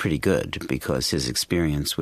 pretty good because his experience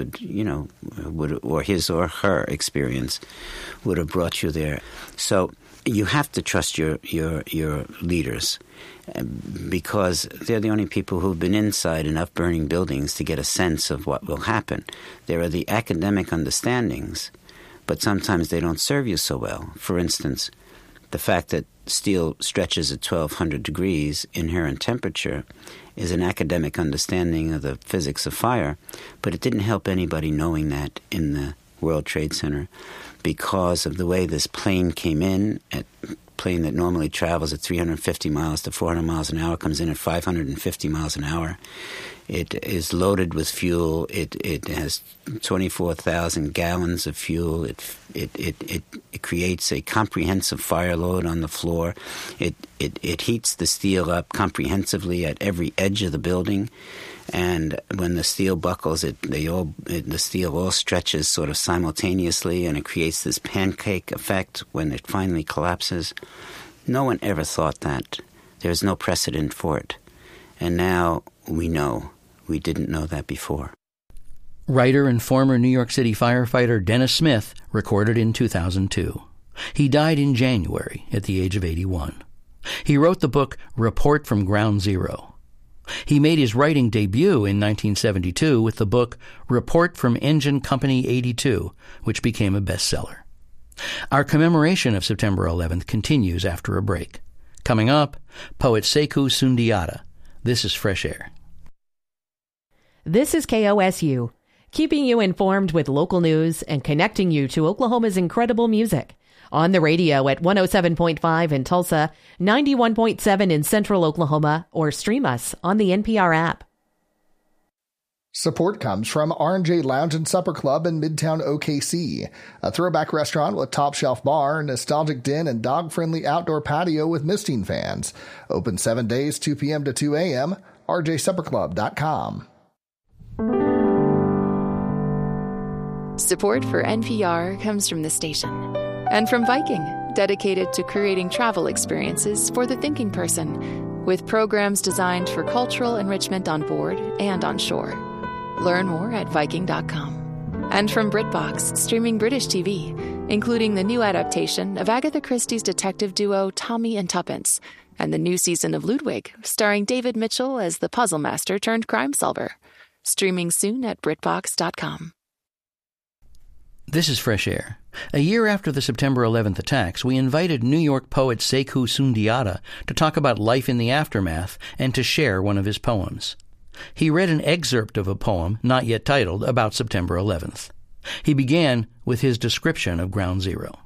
or his or her experience would have brought you there. So you have to trust your leaders because they're the only people who've been inside enough burning buildings to get a sense of what will happen. There are the academic understandings, but sometimes they don't serve you so well. For instance, the fact that steel stretches at 1,200 degrees inherent temperature is an academic understanding of the physics of fire, but it didn't help anybody knowing that in the World Trade Center because of the way this plane came in. A plane that normally travels at 350 miles to 400 miles an hour comes in at 550 miles an hour. It is loaded with fuel. It has 24,000 gallons of fuel. It creates a comprehensive fire load on the floor. It heats the steel up comprehensively at every edge of the building. And when the steel buckles, the steel all stretches sort of simultaneously, and it creates this pancake effect when it finally collapses. No one ever thought that. There's no precedent for it. And now we know. We didn't know that before. Writer and former New York City firefighter Dennis Smith recorded in 2002. He died in January at the age of 81. He wrote the book Report from Ground Zero. He made his writing debut in 1972 with the book Report from Engine Company 82, which became a bestseller. Our commemoration of September 11th continues after a break. Coming up, poet Sekou Sundiata. This is Fresh Air. This is KOSU, keeping you informed with local news and connecting you to Oklahoma's incredible music. On the radio at 107.5 in Tulsa, 91.7 in Central Oklahoma, or stream us on the NPR app. Support comes from R&J Lounge and Supper Club in Midtown OKC, a throwback restaurant with top shelf bar, nostalgic den, and dog-friendly outdoor patio with misting fans. Open 7 days, 2 p.m. to 2 a.m., rjsupperclub.com. Support for NPR comes from the station and from Viking, dedicated to creating travel experiences for the thinking person, with programs designed for cultural enrichment on board and on shore. Learn more at Viking.com. And from BritBox, streaming British TV, including the new adaptation of Agatha Christie's detective duo Tommy and Tuppence, and the new season of Ludwig, starring David Mitchell as the puzzle master turned crime solver. Streaming soon at BritBox.com. This is Fresh Air. A year after the September 11th attacks, we invited New York poet Sekou Sundiata to talk about life in the aftermath and to share one of his poems. He read an excerpt of a poem, not yet titled, about September 11th. He began with his description of Ground Zero.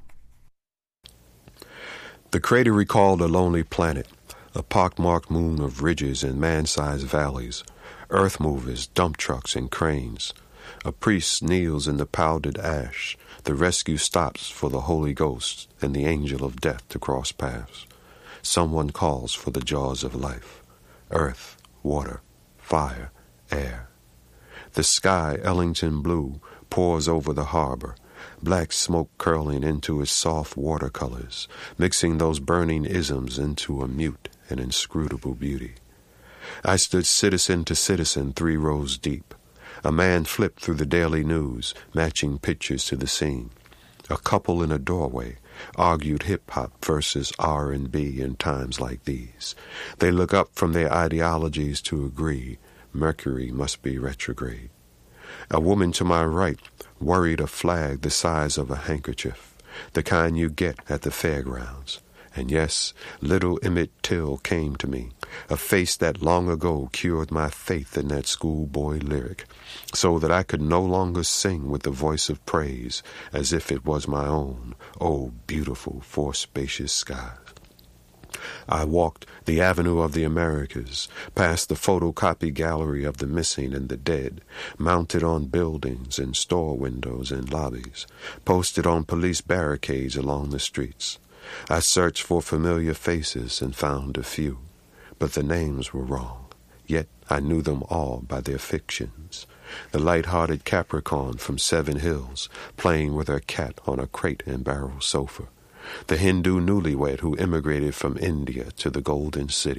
The crater recalled a lonely planet, a pockmarked moon of ridges and man-sized valleys, earth movers, dump trucks, and cranes. A priest kneels in the powdered ash. The rescue stops for the Holy Ghost and the angel of death to cross paths. Someone calls for the jaws of life. Earth, water, fire, air. The sky, Ellington blue, pours over the harbor, black smoke curling into its soft watercolors, mixing those burning isms into a mute and inscrutable beauty. I stood citizen to citizen 3 rows deep. A man flipped through the daily news, matching pictures to the scene. A couple in a doorway argued hip-hop versus R&B in times like these. They look up from their ideologies to agree Mercury must be retrograde. A woman to my right worried a flag the size of a handkerchief, the kind you get at the fairgrounds. And yes, little Emmett Till came to me, a face that long ago cured my faith in that schoolboy lyric, so that I could no longer sing with the voice of praise as if it was my own, oh, beautiful, for spacious skies. I walked the Avenue of the Americas, past the photocopy gallery of the missing and the dead, mounted on buildings and store windows and lobbies, posted on police barricades along the streets. I searched for familiar faces and found a few, but the names were wrong. Yet I knew them all by their fictions. The light-hearted Capricorn from 7 Hills, playing with her cat on a crate and barrel sofa. The Hindu newlywed who immigrated from India to the Golden City.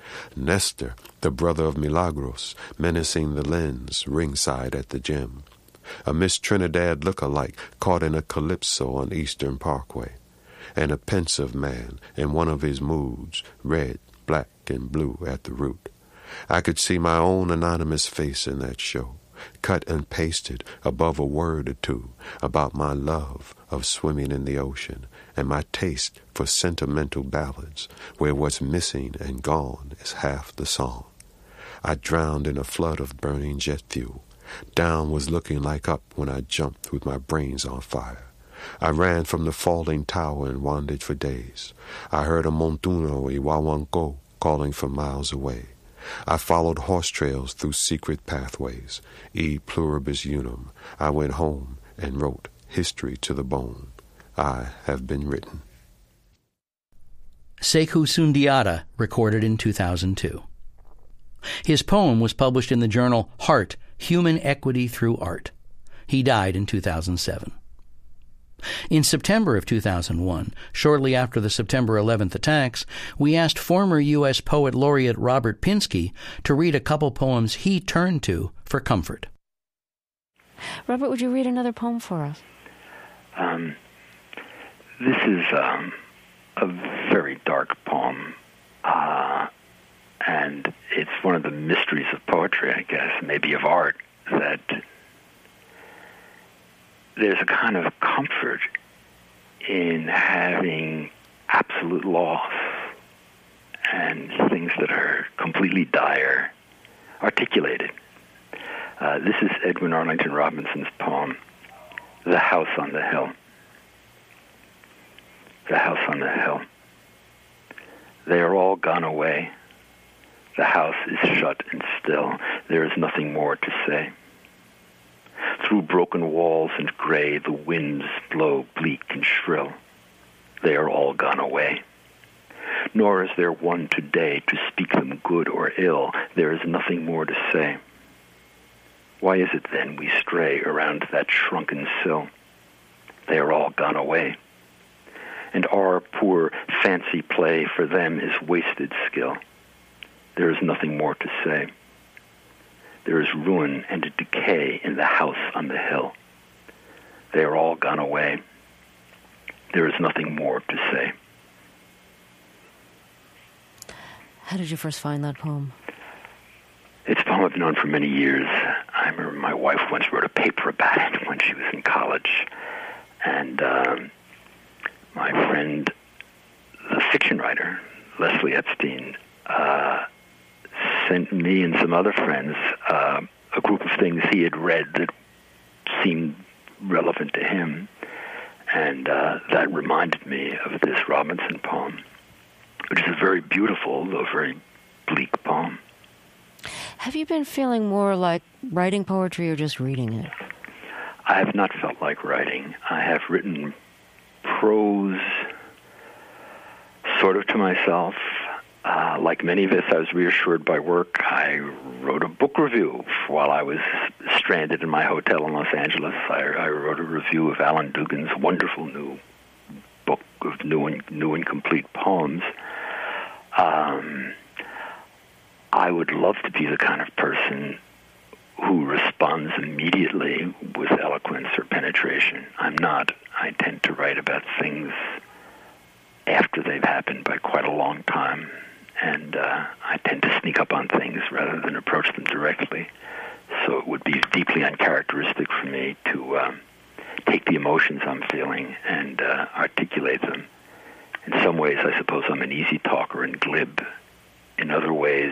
Nestor, the brother of Milagros, menacing the lens, ringside at the gym. A Miss Trinidad look-alike caught in a calypso on Eastern Parkway. And a pensive man in one of his moods, red, black, and blue at the root. I could see my own anonymous face in that show, cut and pasted above a word or two about my love of swimming in the ocean and my taste for sentimental ballads where what's missing and gone is half the song. I drowned in a flood of burning jet fuel. Down was looking like up when I jumped with my brains on fire. I ran from the falling tower and wandered for days. I heard a montuno y wawanko calling from miles away. I followed horse trails through secret pathways. E pluribus unum. I went home and wrote history to the bone. I have been written. Sekou Sundiata recorded in 2002. His poem was published in the journal Heart, Human Equity Through Art. He died in 2007. In September of 2001, shortly after the September 11th attacks, we asked former U.S. Poet Laureate Robert Pinsky to read a couple poems he turned to for comfort. Robert, would you read another poem for us? This is a very dark poem, and it's one of the mysteries of poetry, I guess, maybe of art, that there's a kind of comfort in having absolute loss and things that are completely dire articulated. This is Edwin Arlington Robinson's poem, The House on the Hill. The house on the hill. They are all gone away. The house is shut and still. There is nothing more to say. Through broken walls and gray, the winds blow bleak and shrill. They are all gone away. Nor is there one today to speak them good or ill. There is nothing more to say. Why is it then we stray around that shrunken sill? They are all gone away. And our poor fancy play for them is wasted skill. There is nothing more to say. There is ruin and decay in the house on the hill. They are all gone away. There is nothing more to say. How did you first find that poem? It's a poem I've known for many years. I remember my wife once wrote a paper about it when she was in college. And my friend, the fiction writer, Leslie Epstein, sent me and some other friends a group of things he had read that seemed relevant to him. And that reminded me of this Robinson poem, which is a very beautiful, though very bleak poem. Have you been feeling more like writing poetry or just reading it? I have not felt like writing. I have written prose sort of to myself. Like many of us, I was reassured by work. I wrote a book review while I was stranded in my hotel in Los Angeles. I wrote a review of Alan Dugan's wonderful new book of new and complete poems. I would love to be the kind of person who responds immediately with eloquence or penetration. I'm not. I tend to write about things after they've happened by quite a long time, and I tend to sneak up on things rather than approach them directly. So it would be deeply uncharacteristic for me to take the emotions I'm feeling and articulate them. In some ways, I suppose I'm an easy talker and glib. In other ways,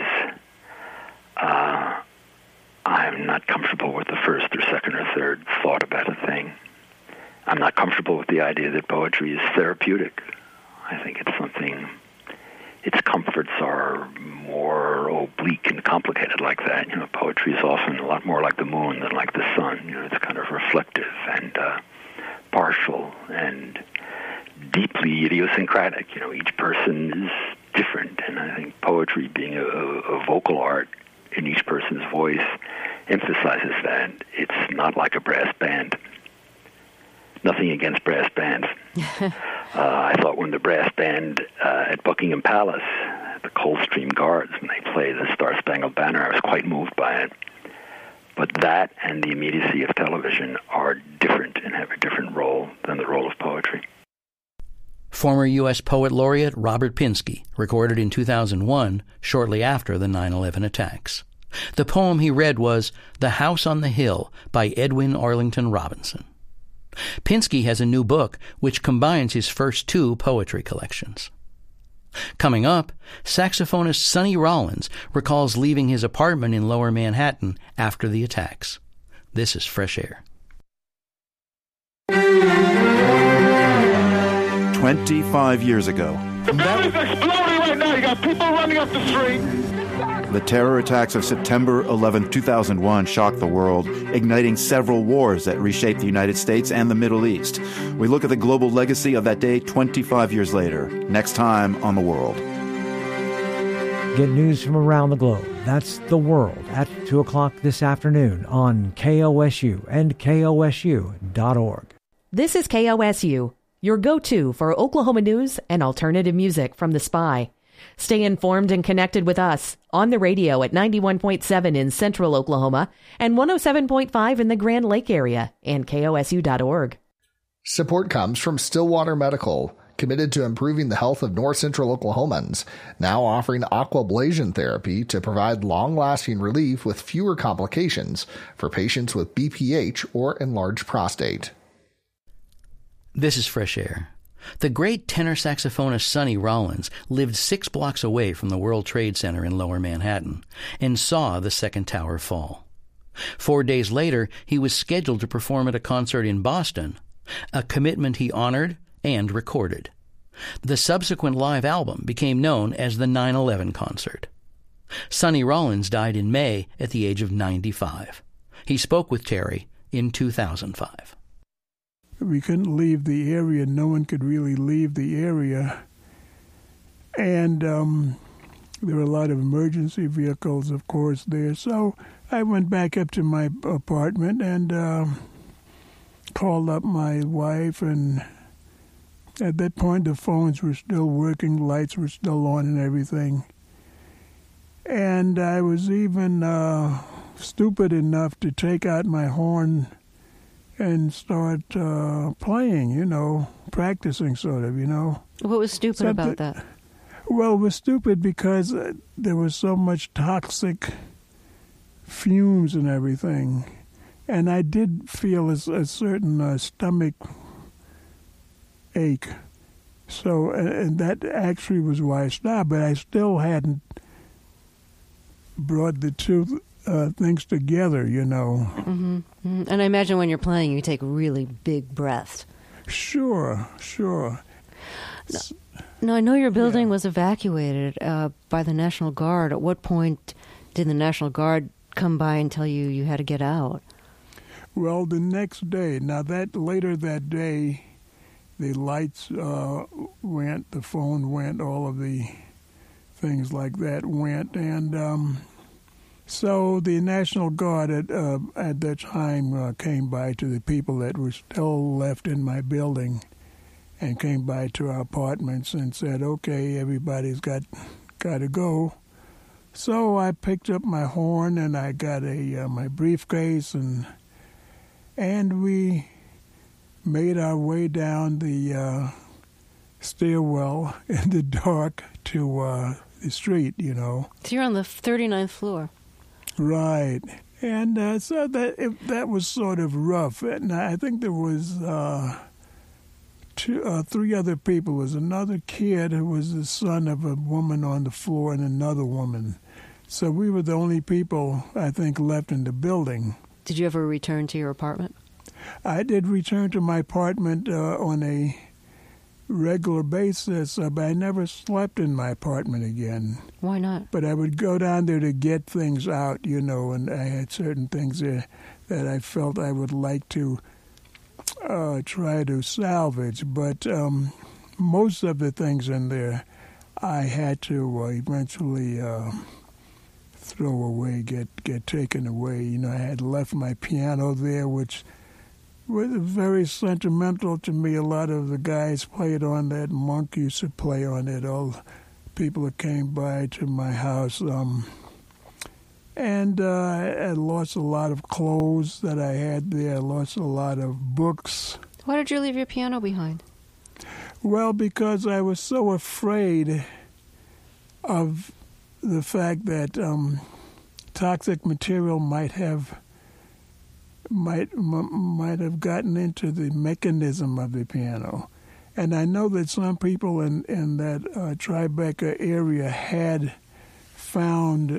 I'm not comfortable with the first or second or third thought about a thing. I'm not comfortable with the idea that poetry is therapeutic. I think it's something, its comforts are more oblique and complicated like that. You know, poetry is often a lot more like the moon than like the sun. You know, it's kind of reflective and partial and deeply idiosyncratic. You know, each person is different, and I think poetry being a vocal art in each person's voice emphasizes that. It's not like a brass band. Nothing against brass bands. I thought when the brass band at Buckingham Palace, at the Coldstream Guards when they play the Star-Spangled Banner. I was quite moved by it. But that and the immediacy of television are different and have a different role than the role of poetry. Former U.S. Poet Laureate Robert Pinsky recorded in 2001, shortly after the 9/11 attacks. The poem he read was The House on the Hill by Edwin Arlington Robinson. Pinsky has a new book which combines his first two poetry collections. Coming up, saxophonist Sonny Rollins recalls leaving his apartment in Lower Manhattan after the attacks. This is Fresh Air. 25 years ago. The building's exploding right now. You got people running up the street. The terror attacks of September 11, 2001 shocked the world, igniting several wars that reshaped the United States and the Middle East. We look at the global legacy of that day 25 years later, next time on The World. Get news from around the globe. That's The World at 2 o'clock this afternoon on KOSU and KOSU.org. This is KOSU, your go-to for Oklahoma news and alternative music from The Spy. Stay informed and connected with us on the radio at 91.7 in central Oklahoma and 107.5 in the Grand Lake area and KOSU.org. Support comes from Stillwater Medical, committed to improving the health of north central Oklahomans, now offering aquablation therapy to provide long-lasting relief with fewer complications for patients with BPH or enlarged prostate. This is Fresh Air. The great tenor saxophonist Sonny Rollins lived 6 blocks away from the World Trade Center in Lower Manhattan and saw the second tower fall. 4 days later, he was scheduled to perform at a concert in Boston, a commitment he honored and recorded. The subsequent live album became known as the 9/11 Concert. Sonny Rollins died in May at the age of 95. He spoke with Terry in 2005. We couldn't leave the area. No one could really leave the area. And there were a lot of emergency vehicles, of course, there. So I went back up to my apartment and called up my wife. And at that point, the phones were still working, lights were still on and everything. And I was even stupid enough to take out my horn and start playing, practicing sort of, What was stupid about that? Well, it was stupid because there was so much toxic fumes and everything. And I did feel a certain stomach ache. So, and that actually was why I stopped, but I still hadn't brought the two things together, Mm-hmm. And I imagine when you're playing, you take really big breaths. Sure. Now, I know your building was evacuated by the National Guard. At what point did the National Guard come by and tell you had to get out? Well, the next day. Now, later that day, the lights went, the phone went, all of the things like that went, and so the National Guard at that time came by to the people that were still left in my building and came by to our apartments and said, okay, everybody's got to go. So I picked up my horn and I got my briefcase and we made our way down the stairwell in the dark to the street, So you're on the 39th floor. Right. And so that was sort of rough. And I think there was 3 other people. There was another kid who was the son of a woman on the floor and another woman. So we were the only people, I think, left in the building. Did you ever return to your apartment? I did return to my apartment on a regular basis, but I never slept in my apartment again. Why not? But I would go down there to get things out, and I had certain things there that I felt I would like to try to salvage. But most of the things in there I had to eventually throw away, get taken away. I had left my piano there, which was very sentimental to me. A lot of the guys played on that. Monk used to play on it. All people that came by to my house. And I lost a lot of clothes that I had there. I lost a lot of books. Why did you leave your piano behind? Well, because I was so afraid of the fact that toxic material might have gotten into the mechanism of the piano. And I know that some people in that Tribeca area had found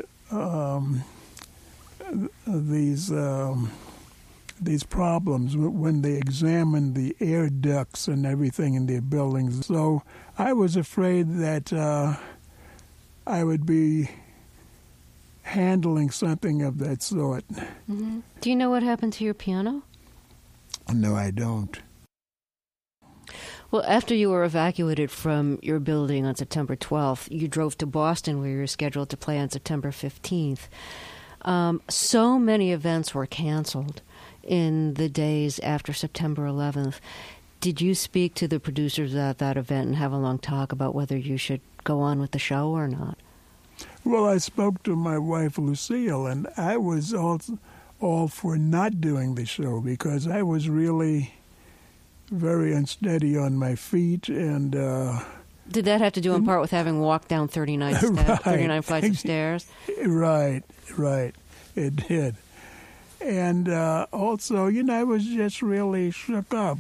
these problems when they examined the air ducts and everything in their buildings. So I was afraid that I would be handling something of that sort. Mm-hmm. Do you know what happened to your piano? No, I don't. Well, after you were evacuated from your building on September 12th, you drove to Boston where you were scheduled to play on September 15th. So many events were canceled in the days after September 11th. Did you speak to the producers at that event and have a long talk about whether you should go on with the show or not? Well, I spoke to my wife, Lucille, and I was all for not doing the show because I was really very unsteady on my feet. And did that have to do in part with having walked down 39 flights of stairs? Right. It did. And also, I was just really shook up.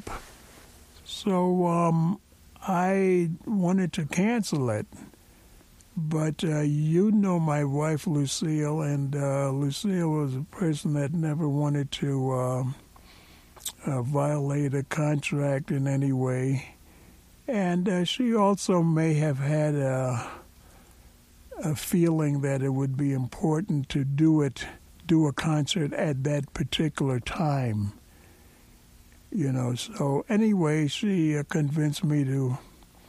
So I wanted to cancel it. But my wife, Lucille, and Lucille was a person that never wanted to violate a contract in any way. And she also may have had a feeling that it would be important to do a concert at that particular time. So anyway, she convinced me to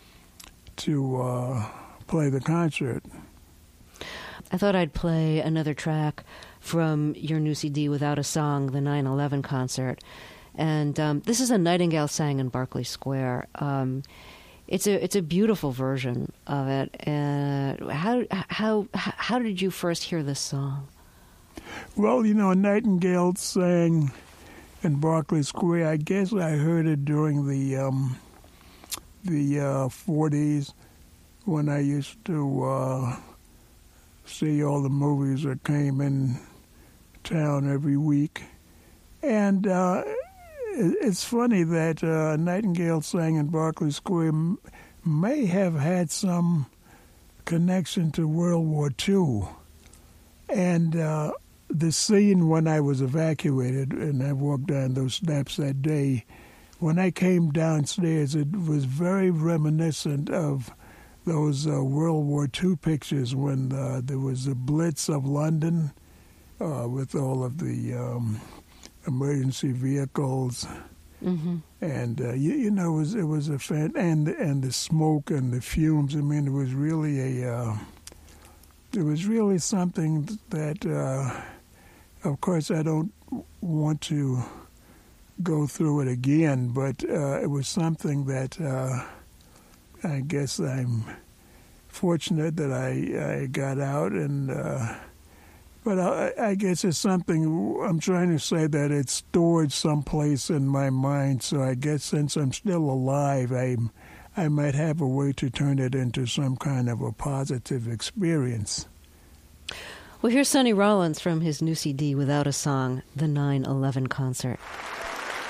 play the concert. I thought I'd play another track from your new CD, Without a Song, the 9/11 concert. And this is a Nightingale sang in Berkeley Square. It's a beautiful version of it. How did you first hear this song? Well, Nightingale sang in Berkeley Square. I guess I heard it during the 40s when I used to see all the movies that came in town every week. And it's funny that Nightingale sang in Berkeley Square may have had some connection to World War II. And the scene when I was evacuated, and I walked down those steps that day, when I came downstairs, it was very reminiscent of those World War II pictures when there was a blitz of London with all of the emergency vehicles, and it was a fan, and the smoke and the fumes. I mean, it was really something that, of course, I don't want to go through it again, but it was something that I guess I'm fortunate that I got out, and but I guess it's something I'm trying to say that it's stored someplace in my mind. So I guess since I'm still alive, I might have a way to turn it into some kind of a positive experience. Well, here's Sonny Rollins from his new CD, Without a Song, the 9/11 concert.